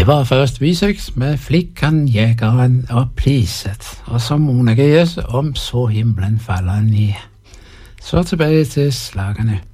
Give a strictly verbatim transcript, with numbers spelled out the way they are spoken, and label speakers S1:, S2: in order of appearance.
S1: Det var først V seks med Flickan, Jägaren og Priset. Og så Mona G S om Så himlen falder ned. Så tilbage til slagerne.